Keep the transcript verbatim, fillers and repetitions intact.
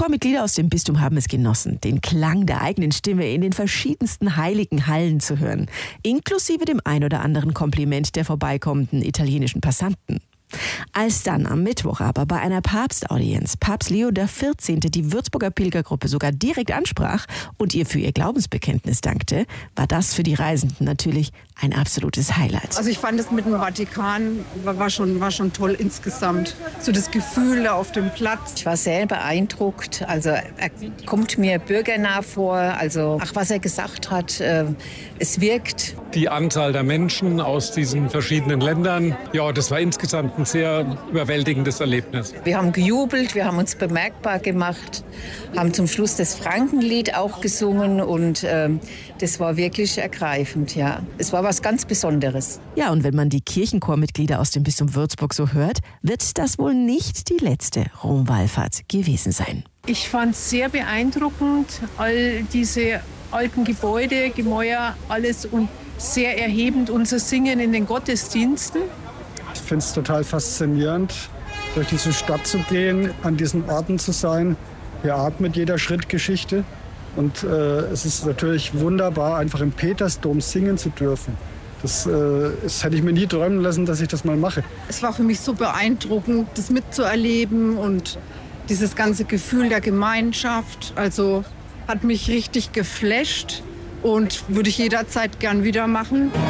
Chormitglieder aus dem Bistum haben es genossen, den Klang der eigenen Stimme in den verschiedensten heiligen Hallen zu hören, inklusive dem ein oder anderen Kompliment der vorbeikommenden italienischen Passanten. Als dann am Mittwoch aber bei einer Papstaudienz Papst Leo der vierzehnte die Würzburger Pilgergruppe sogar direkt ansprach und ihr für ihr Glaubensbekenntnis dankte, war das für die Reisenden natürlich ein absolutes Highlight. Also ich fand es mit dem Vatikan war schon, war schon toll insgesamt. So das Gefühl da auf dem Platz. Ich war sehr beeindruckt. Also er kommt mir bürgernah vor. Also ach, was er gesagt hat, äh, es wirkt. Die Anzahl der Menschen aus diesen verschiedenen Ländern, ja, das war insgesamt ein sehr überwältigendes Erlebnis. Wir haben gejubelt, wir haben uns bemerkbar gemacht, haben zum Schluss das Frankenlied auch gesungen und äh, das war wirklich ergreifend, ja. Es war was ganz Besonderes. Ja, und wenn man die Kirchenchormitglieder aus dem Bistum Würzburg so hört, wird das wohl nicht die letzte Romwallfahrt gewesen sein. Ich fand es sehr beeindruckend, all diese alten Gebäude, Gemäuer, alles und sehr erhebend unser Singen in den Gottesdiensten. Ich finde es total faszinierend, durch diese Stadt zu gehen, an diesen Orten zu sein. Hier atmet jeder Schritt Geschichte. Und äh, es ist natürlich wunderbar, einfach im Petersdom singen zu dürfen. Das, äh, das hätte ich mir nie träumen lassen, dass ich das mal mache. Es war für mich so beeindruckend, das mitzuerleben und dieses ganze Gefühl der Gemeinschaft. Also hat mich richtig geflasht und würde ich jederzeit gern wieder machen.